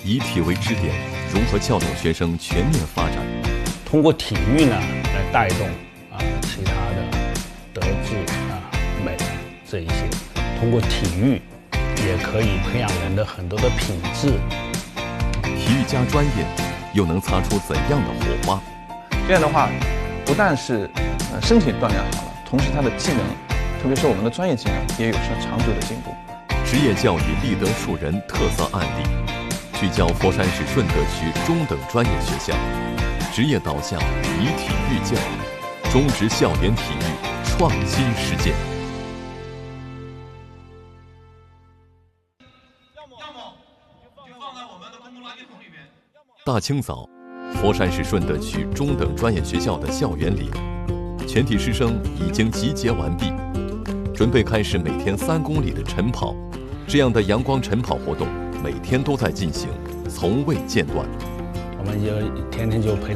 以体为支点，如何撬动学生全面发展？ 通过体育呢来带动其他的德智美这一些，通过体育也可以培养人的很多的品质。 体育加专业，又能擦出怎样的火花？ 这样的话，不但是身体锻炼好了，同时他的技能，特别是我们的专业技能，也有着长久的进步。 职业教育立德树人特色案例，聚焦佛山市顺德区中等专业学校，职业导向，以体育教育，中职校园体育创新实践。大清早，佛山市顺德区中等专业学校的校园里，全体师生已经集结完毕，准备开始每天3公里的晨跑。这样的阳光晨跑活动每天都在进行，从未间断。 我们就天天就陪